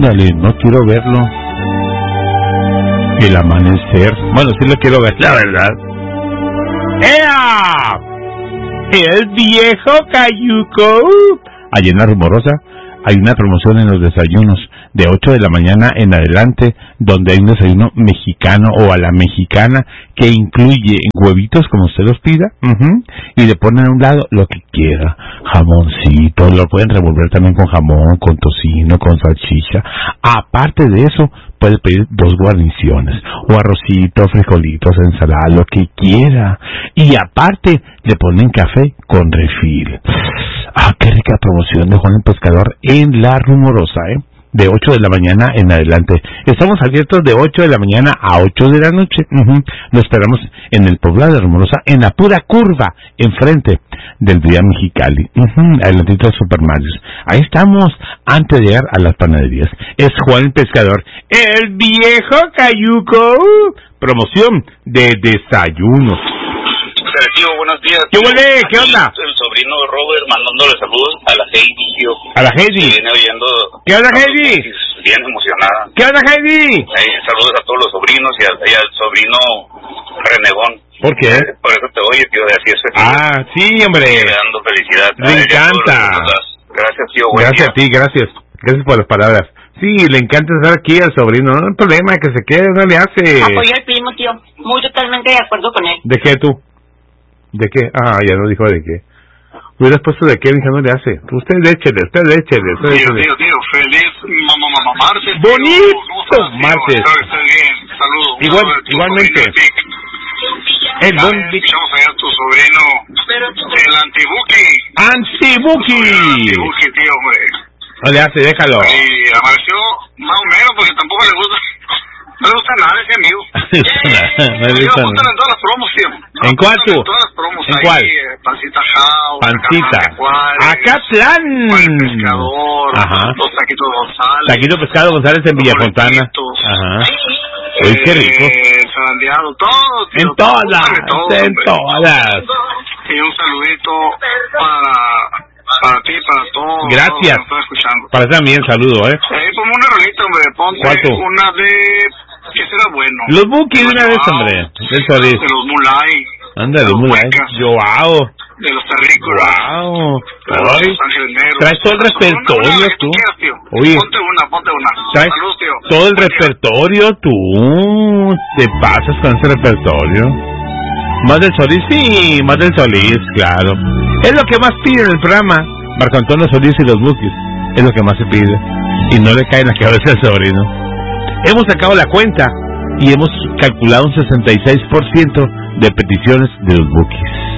Ándale, no quiero verlo. El amanecer. Bueno, sí lo quiero ver, la verdad. ¡Ea! El viejo cayuco. Allí en La Rumorosa hay una promoción en los desayunos de 8 de la mañana en adelante, donde hay un desayuno mexicano o a la mexicana que incluye huevitos como usted los pida, y le ponen a un lado lo que quiera, jamoncito, lo pueden revolver también con jamón, con tocino, con salchicha. Aparte de eso, puede pedir 2 guarniciones, o arrocito, frijolitos, ensalada, lo que quiera. Y aparte, le ponen café con refil. Qué rica promoción de Juan el Pescador en La Rumorosa, de 8 de la mañana en adelante. Estamos abiertos de 8 de la mañana a 8 de la noche. Lo esperamos en el poblado de Rumorosa, en la pura curva, enfrente del Vía Mexicali, adelantito de Super Mario. Ahí estamos, antes de llegar a las panaderías. Es Juan el Pescador, el viejo cayuco. Promoción de desayunos. Tío, buenos días. ¿Qué huele? ¿Qué onda? El sobrino Robert mandándole saludos a la Heidi, tío. ¿A la Heidi? Viene oyendo. ¿Qué onda, Heidi? Bien emocionada. ¿Qué onda, Heidi? Saludos a todos los sobrinos y al sobrino renegón. ¿Por qué? Por eso te oye, tío, de así es. Sí, hombre. Le dando felicidad. Le encanta. Gracias, tío. Gracias a ti, gracias. Gracias por las palabras. Sí, le encanta estar aquí al sobrino. No hay problema, que se quede, no le hace. Apoyo al primo, tío. Muy totalmente de acuerdo con él. ¿De qué tú? ¿De qué? Ya no dijo de qué. Hubieras puesto de qué, hija, no le hace. Usted échele. Tío, feliz martes. ¡Bonito martes! Estoy bien, saludos. Igualmente. El escuchamos allá a tu sobrino, el Antibuki, tío, hombre. No le hace, déjalo. Y amaneció más o menos, porque tampoco le gusta. No le gusta nada ese amigo. No le gusta nada. En todas las promos, tío. ¿En cuál tú? En todas las promos. ¿En cuál? Pancita House. Pancita. Acatlán. El Pescador. Ajá. Los taquitos González. Taquito Pescado González en Villafontana. Ajá. Uy, qué rico. Zarandeado, todo, tío. En todas. Y un saludito para ti, para todos. Gracias. Todos escuchando. Para ti también, saludo, Ponme una rolita, hombre. Ponte ¿Cuál tú? una de... ¿Qué será bueno? Los Buki de una vez, hombre. Del Solís. De los Mulay. Anda, los Mulay. Wow. De los terrícolas. Wow. De los Ángeles Negros. Traes todo el repertorio, tú. Oye. Ponte una. Traes Salud, tío. todo el repertorio, tú. Te pasas con ese repertorio. Más del Solís, sí, más del Solís, claro. Es lo que más pide en el programa. Marco Antonio Solís y los Bukis. Es lo que más se pide. Y no le cae en la cabeza al sobrino. Hemos sacado la cuenta y hemos calculado un 66% de peticiones de los Bukis.